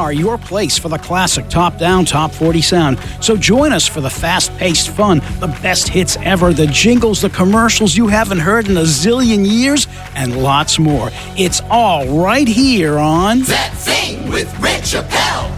are your place for the classic top-down, top 40 sound. So join us for the fast-paced fun, the best hits ever, the jingles, the commercials you haven't heard in a zillion years, and lots more. It's all right here on That Thing with Rich Appel.